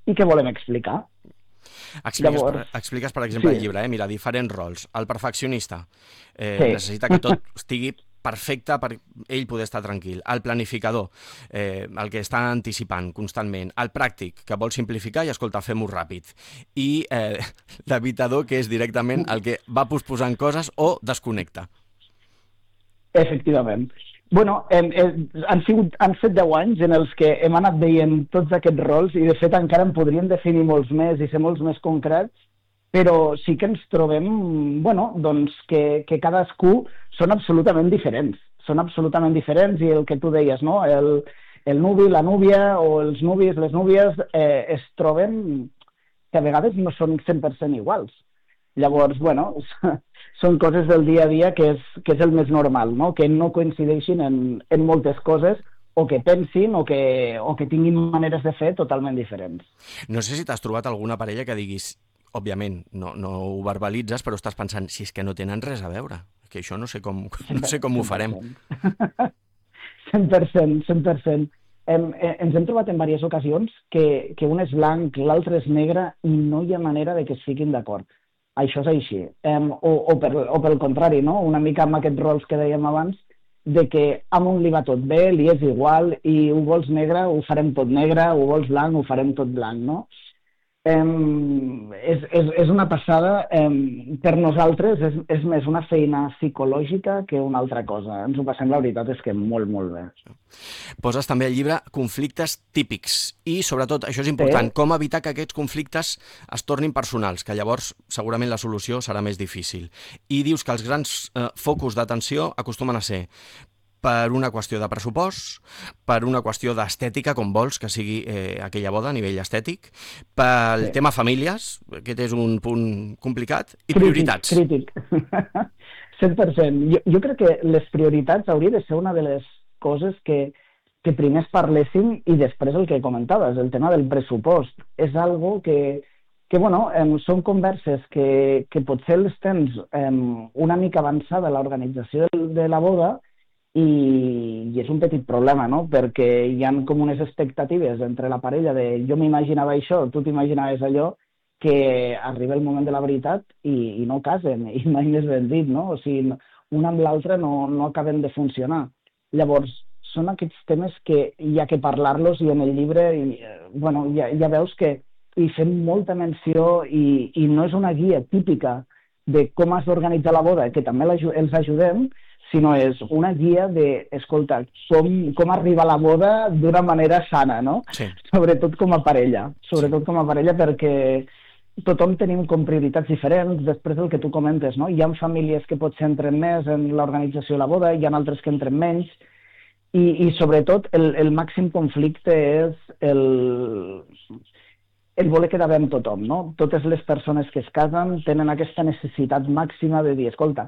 i què volem explicar. Expliques, per exemple, al llibre, mira, diferents rols. El perfeccionista necessita que tot estigui perfecte per ell poder estar tranquil. El planificador, el que està anticipant constantment. El pràctic, que vol simplificar i, escolta, fem-ho ràpid. I l'evitador, que és directament el que va posposant coses o desconnecta. Efectivament. Bueno, han fet 10 anys en els que hem anat veient tots aquests rols i, de fet, encara en podríem definir molts més i ser molts més concrets, però sí que ens trobem, bueno, doncs que cadascú són absolutament diferents. Són absolutament diferents i el que tu deies, no? El nuvi, la núvia o els nuvis, les núvies es troben que a vegades no són 100% iguals. Llavors, bueno, són coses del dia a dia que és el més normal, no? Que no coincideixin en moltes coses o que pensin o que tinguin maneres de fer totalment diferents. No sé si t'has trobat alguna parella que diguis, òbviament, no ho verbalitzes, però estàs pensant, si és que no tenen res a veure, que això no sé com ho farem. 100%, 100%. Ens hem trobat en diverses ocasions que un és blanc, l'altre és negre i no hi ha manera de que es fiquin d'acord. Això és així. O pel contrari, no? Una mica amb aquests rols que dèiem abans, de que a un li va tot bé, li és igual, i ho vols negre, ho farem tot negre, ho vols blanc, ho farem tot blanc, no? És una passada. Per nosaltres és més una feina psicològica que una altra cosa. Ens ho passem, la veritat és que molt, molt bé. Poses també al llibre conflictes típics i, sobretot, això és important, com evitar que aquests conflictes es tornin personals, que llavors segurament la solució serà més difícil. I dius que els grans focus d'atenció acostumen a ser per una qüestió de pressupost, per una qüestió d'estètica, com vols que sigui aquella boda a nivell estètic, pel tema famílies, aquest és un punt complicat, i prioritats. Crític. 100%. Jo crec que les prioritats hauria de ser una de les coses que primer es parlessin i després el que comentaves, el tema del pressupost. És algo que bueno, són converses que potser les tens una mica avançada a l'organització de la boda, i és un petit problema, no? Perquè hi ha com unes expectatives entre la parella de jo m'imaginava això, tu t'imaginaves allò, que arriba el moment de la veritat i no casen, i mai més ben dit, no? O sigui, un amb l'altre no acaben de funcionar. Llavors, són aquests temes que hi ha que parlar-los, i en el llibre bueno, ja veus que hi fem molta menció i no és una guia típica de com has d'organitzar la boda, que també els ajudem, sinó és una guia de, escolta, com arribar a la boda d'una manera sana, no? Sí. Sobretot com a parella, perquè tothom tenim com prioritats diferents. Després del que tu comentes, no? Hi ha famílies que potser entren més en l'organització de la boda, hi ha altres que entren menys, i sobretot el màxim conflicte és el voler quedar bé amb tothom, no? Totes les persones que es casen tenen aquesta necessitat màxima de dir, escolta,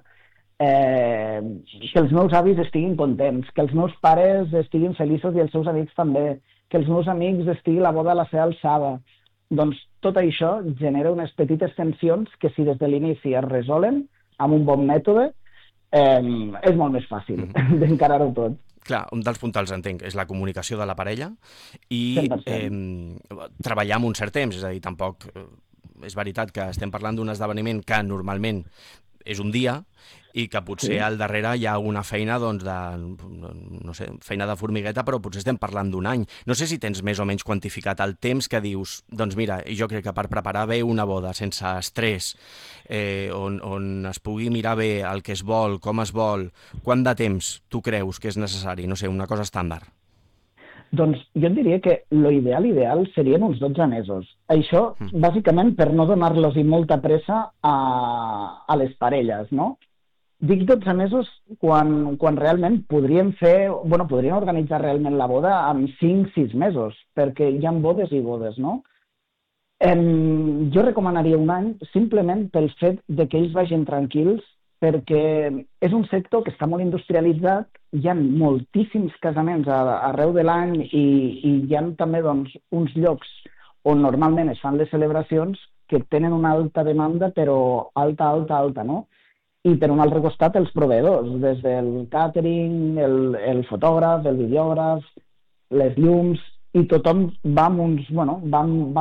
que els meus avis estiguin contents, que els meus pares estiguin feliços i els seus amics també, que els meus amics estigui la boda a la seva alçada. Doncs tot això genera unes petites tensions que, si des de l'inici es resolen amb un bon mètode, és molt més fàcil d'encarar-ho tot. Clar, un dels puntals, entenc, és la comunicació de la parella i treballar amb un cert temps, és a dir, tampoc és veritat que estem parlant d'un esdeveniment que normalment és un dia i que potser al darrere hi ha una feina no sé, feina de formigueta, però potser estem parlant d'un any. No sé si tens més o menys quantificat el temps que dius, doncs mira, jo crec que per preparar bé una boda sense estrès, on es pugui mirar bé el que es vol, com es vol, quant de temps tu creus que és necessari? No sé, una cosa estàndard. Doncs jo et diria que l'ideal serien uns 12 mesos. Això, bàsicament, per no donar-los molta pressa a les parelles, no? Dic 12 mesos quan realment podríem organitzar realment la boda en 5-6 mesos, perquè hi ha bodes i bodes, no? Jo recomanaria un any simplement pel fet de que ells vagin tranquils, perquè és un sector que està molt industrialitzat, hi ha moltíssims casaments arreu de l'any i hi ha també uns llocs on normalment es fan les celebracions que tenen una alta demanda, però alta, no? I per un altre costat els proveïdors, des del càtering, el fotògraf, el videògraf, les llums, i tothom va amb